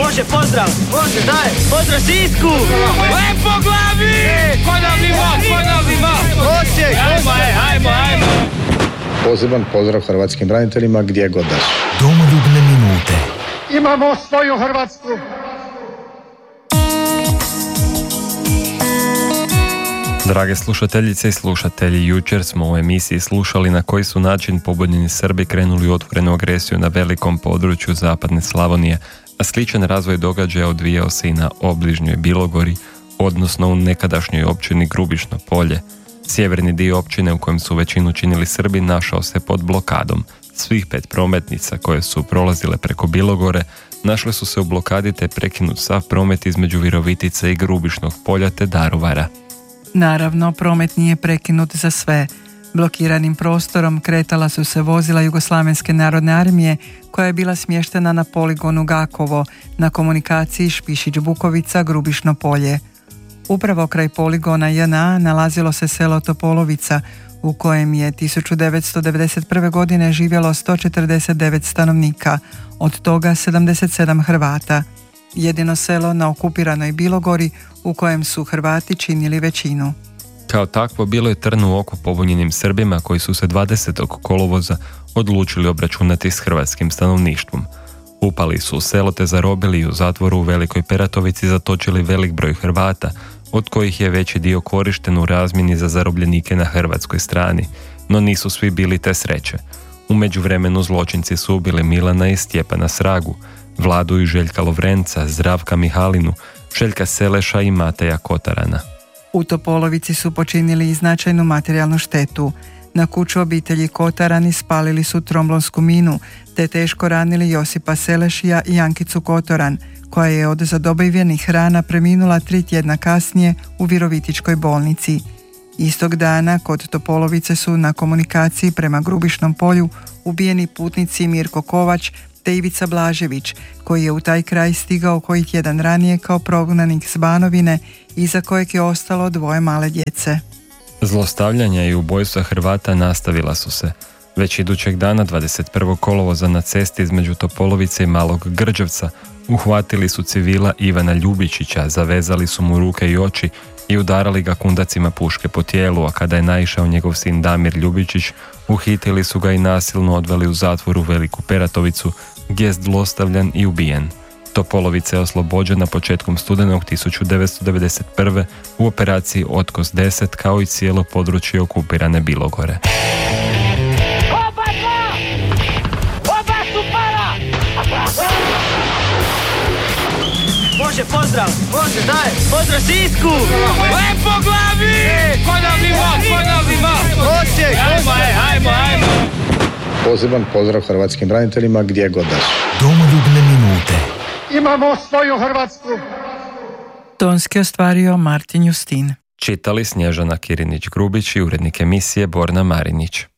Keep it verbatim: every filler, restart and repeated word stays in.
Može, pozdrav! Može, daj! Pozdrav Sisku! Lepo glavi! Ponovni vod, ponovni vod! Osijek! Ajmo, ajmo, ajmo! Poseban pozdrav hrvatskim braniteljima gdje god da su. Domoljubne minute. Imamo svoju Hrvatsku! Drage slušateljice i slušatelji, jučer smo u emisiji slušali na koji su način pobunjeni Srbi krenuli u otvorenu agresiju na velikom području zapadne Slavonije, a sličan razvoj događaja odvijao se i na obližnjoj Bilogori, odnosno u nekadašnjoj općini Grubišno Polje. Sjeverni dio općine u kojem su većinu činili Srbi našao se pod blokadom. Svih pet prometnica koje su prolazile preko Bilogore našle su se u blokadi te prekinut sav promet između Virovitice i Grubišnog Polja te Daruvara. Naravno, promet nije prekinut za sve. Blokiranim prostorom kretala su se vozila Jugoslavenske narodne armije koja je bila smještena na poligonu Gakovo na komunikaciji Špišić-Bukovica Grubišno Polje. Upravo kraj poligona J N A nalazilo se selo Topolovica u kojem je tisuću devetsto devedeset prve. godine živjelo sto četrdeset devet stanovnika, od toga sedamdeset sedam Hrvata. Jedino selo na okupiranoj Bilogori u kojem su Hrvati činili većinu. Kao takvo bilo je trn u oku pobunjenim Srbima koji su se dvadesetog kolovoza odlučili obračunati s hrvatskim stanovništvom. Upali su u selo te zarobili i u zatvoru u Velikoj Peratovici zatočili velik broj Hrvata, od kojih je veći dio korišten u razmjeni za zarobljenike na hrvatskoj strani, no nisu svi bili te sreće. U međuvremenu zločinci su ubili Milana i Stjepana Sragu, Vladu i Željka Lovrenca, Zdravka Mihalinu, Željka Seleša i Mateja Kotarana. U Topolovici su počinili i značajnu materijalnu štetu. Na kuću obitelji Kotarani spalili su tromblonsku minu, te teško ranili Josipa Selešija i Ankicu Kotoran, koja je od zadobivljenih rana preminula tri tjedna kasnije u Virovitičkoj bolnici. Istog dana kod Topolovice su na komunikaciji prema Grubišnom Polju ubijeni putnici Mirko Kovač te Ivica Blažević, koji je u taj kraj stigao koji tjedan ranije kao prognanik s Banovine, iza kojeg je ostalo dvoje male djece. Zlostavljanja i ubojstva Hrvata nastavila su se. Već idućeg dana, dvadeset prvog kolovoza, na cesti između Topolovice i Malog Grđevca uhvatili su civila Ivana Ljubičića, zavezali su mu ruke i oči i udarali ga kundacima puške po tijelu, a kada je naišao njegov sin Damir Ljubičić, uhitili su ga i nasilno odveli u zatvor u Veliku Peratovicu, gdje je zlostavljan i ubijen. Topolovica je oslobođena početkom studenog tisuću devetsto devedeset prve. u operaciji Otkos deset, kao i cijelo područje okupirane Bilogore. Oba dva! Oba su para! Može, pozdrav! Može, daj! Pozdrav Sisku! Lepo glavi! Ponovni vod, ponovni vod! Osijek! Ajmo, ajmo, ajmo! Poseban pozdrav hrvatskim braniteljima gdje god da su. Domoljubne minute. Imamo svoju Hrvatsku! Tonski ostvario Martin Justin. Čitali Snježana Kirinić-Grubić i urednik emisije Borna Marinić.